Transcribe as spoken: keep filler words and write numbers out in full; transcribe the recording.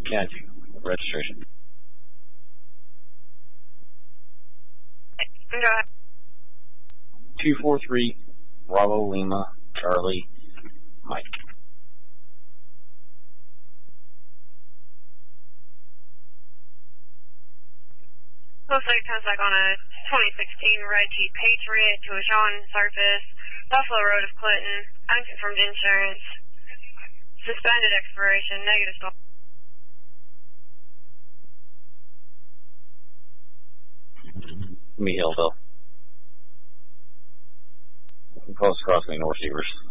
Yeah, registration. Go ahead. two four three, Bravo Lima, Charlie, Mike. Looks like it comes back on a twenty sixteen red Jeep Patriot to a Sean Surface, Buffalo Road of Clinton, unconfirmed insurance, suspended expiration, negative stall. Me, Hillville. Close crossing North Severs.